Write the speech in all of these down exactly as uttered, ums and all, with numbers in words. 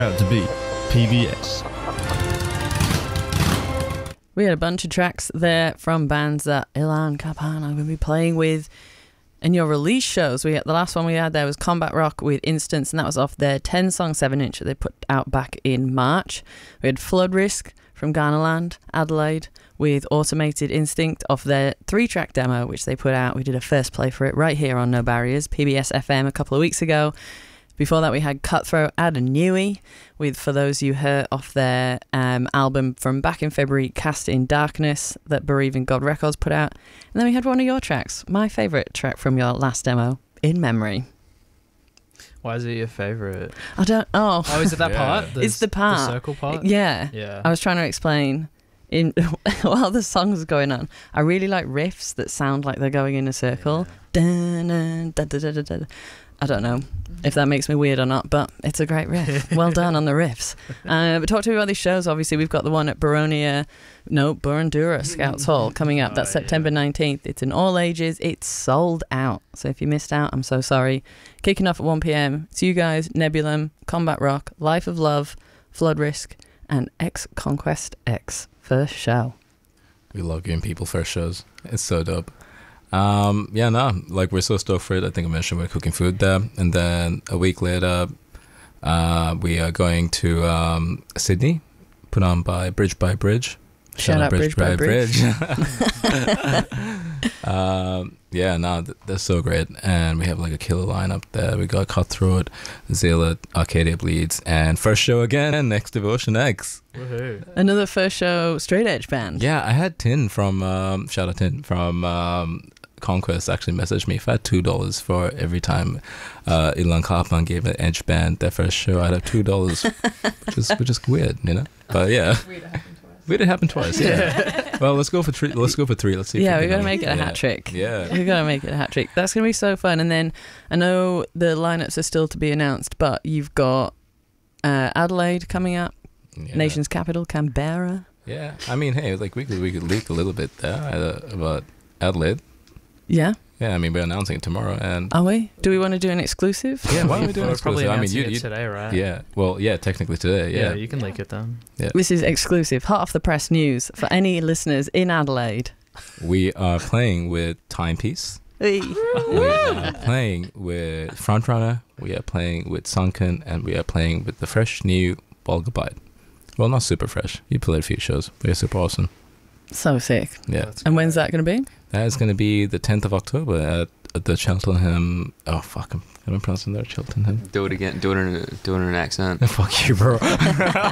Proud to be P B S. We had a bunch of tracks there from bands that Ilan Kapan are going to be playing with in your release shows. We had, the last one we had there was Combat Rock with Instance, and that was off their ten song seven inch that they put out back in March. We had Flood Risk from Ghanaland, Adelaide, with Automated Instinct off their three track demo, which they put out. We did a first play for it right here on No Barriers, P B S F M, a couple of weeks ago. Before that, we had Cutthroat Adenui with For Those You Hurt off their um, album from back in February, Cast in Darkness, that Bereaving God Records put out. And then we had one of your tracks, my favourite track from your last demo, In Memory. Why is it your favourite? I don't... Oh, Oh, is it that Yeah. part? The, it's the part. The circle part? Yeah. Yeah. I was trying to explain in while the song's going on. I really like riffs that sound like they're going in a circle. Dun, dun, dun, dun, dun, dun. I don't know if that makes me weird or not, but it's a great riff. Well done on the riffs. Uh, but talk to me about these shows. Obviously, we've got the one at Baronia, no, Burundura Scouts Hall coming up. That's Oh, yeah. September nineteenth. It's in all ages. It's sold out. So if you missed out, I'm so sorry. Kicking off at one p.m. It's you guys, Nebulum, Combat Rock, Life of Love, Flood Risk, and X Conquest X. First show. We love giving people first shows. It's so dope. Um, yeah, no, like we're so stoked for it. I think I mentioned we're cooking food there, and then a week later, uh, we are going to um, Sydney, put on by Bridge by Bridge. Shout out Bridge by Bridge. um, yeah, no, th- that's so great, and we have like a killer lineup there. We got Cutthroat, Zealot, Arcadia Bleeds, and first show again, Next Devotion X. Woohoo. Another first show straight edge band. Yeah, I had Tin from um, shout out Tin from um, Conquest actually messaged me. If I had two dollars for every time uh, Ilan Kapan gave an edge band their first show, I'd have two dollars, which is which is weird, you know. But yeah, we did happen twice. Yeah. Well, let's go for three. Let's go for three. Let's see. If Yeah, we we're can- gonna make it a yeah. hat trick. Yeah. We're gonna make it a hat trick. That's gonna be so fun. And then I know the lineups are still to be announced, but you've got uh, Adelaide coming up, yeah. nation's capital, Canberra. Yeah. I mean, hey, like we could we could leak a little bit there uh, about Adelaide. Yeah, Yeah. I mean, we're announcing it tomorrow, and are we? Do we want to do an exclusive? yeah, why are we doing We're it? probably I mean, announcing you, it you today, right? yeah. Well, yeah, technically today. Yeah, Yeah. you can leak it then. This is exclusive, hot off the press news for any listeners in Adelaide. We are playing with Timepiece. Hey. We are playing with Frontrunner. We are playing with Sunken, and we are playing with the fresh new Bolgabite. Well, not super fresh. You played a few shows, but it's super awesome. So sick. Yeah, That's And when's that going to be? that is going to be the tenth of October at, at the Cheltenham. Oh fuck, I'm, I'm pronouncing that Cheltenham. Do it again. Do it in a, do it in an accent. Fuck you, bro. Oh, no,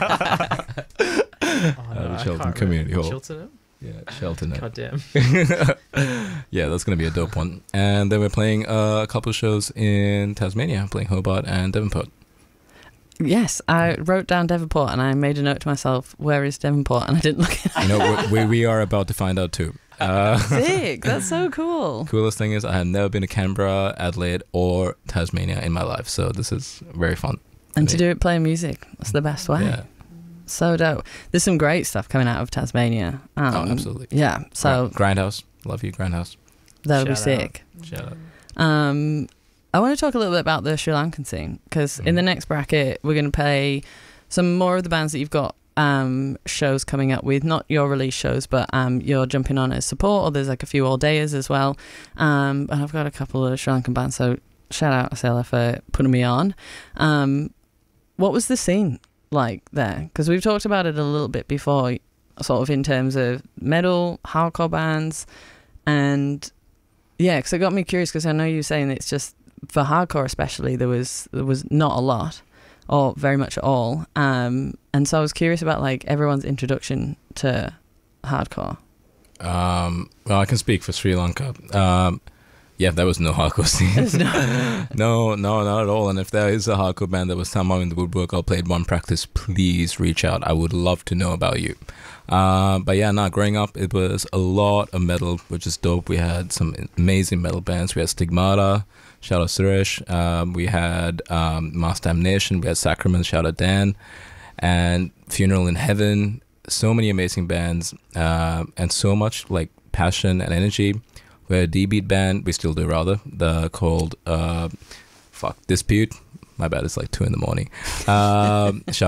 the I Chiltern can't Community remember. Hall. Cheltenham? Yeah, Cheltenham. God damn. Yeah, that's going to be a dope one. And then we're playing uh, a couple of shows in Tasmania, playing Hobart and Devonport. Yes, I wrote down Devonport and I made a note to myself, where is Devonport? And I didn't look at it. You know, we, we are about to find out too. Uh, Sick, that's so cool. coolest thing is I have never been to Canberra, Adelaide, or Tasmania in my life, so this is very fun. And to do it playing music, that's the best way. Yeah. So dope. There's some great stuff coming out of Tasmania. Um, Oh, absolutely. Yeah, so Grind- Grindhouse, love you, Grindhouse. that'll be Shout out. sick. Shout out. Um, I want to talk a little bit about the Sri Lankan scene, because in the Mhm. next bracket, we're going to play some more of the bands that you've got um, shows coming up with, not your release shows, but um, you're jumping on as support, or there's like a few all-dayers as well. Um, and I've got a couple of Sri Lankan bands, so shout out Asela for putting me on. Um, what was the scene like there? Because we've talked about it a little bit before, sort of in terms of metal, hardcore bands, and yeah, because it got me curious, because I know you're saying it's just, for hardcore especially, there was there was not a lot, or very much at all. Um, and so I was curious about like everyone's introduction to hardcore. Um, well, I can speak for Sri Lanka. Um, yeah, there was no hardcore scene. There's no- no, no, not at all. And if there is a hardcore band that was somehow in the woodwork or played one practice, please reach out. I would love to know about you. Uh, but yeah, no, growing up, it was a lot of metal, which is dope. We had some amazing metal bands. We had Stigmata, shout out Suresh. Um, we had um, Mass Damnation. We had Sacrament, shout out Dan. And Funeral in Heaven. So many amazing bands, uh, and so much like passion and energy. We're a D-beat band. We still do rather. The called uh, fuck Dispute. My bad. It's like two in the morning. Um, shout